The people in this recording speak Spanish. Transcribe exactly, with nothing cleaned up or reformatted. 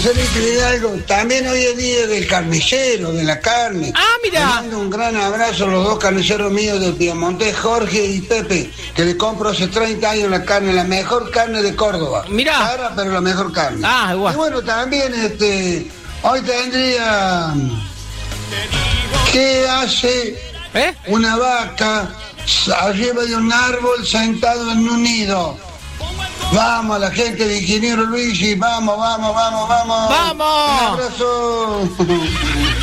Marcelito, y algo, también hoy es día del carnicero, de la carne. Ah, mira. Le mando un gran abrazo a los dos carniceros míos de Piamonte, Jorge y Pepe, que le compro hace treinta años la carne, la mejor carne de Córdoba. Mira. Cara, pero la mejor carne. Ah, igual. Y bueno, también, este, hoy tendría... ¿Qué hace ¿Eh? una vaca arriba de un árbol sentado en un nido? Vamos, la gente de Ingeniero Luigi, vamos, vamos, vamos, vamos. ¡Vamos! Un abrazo.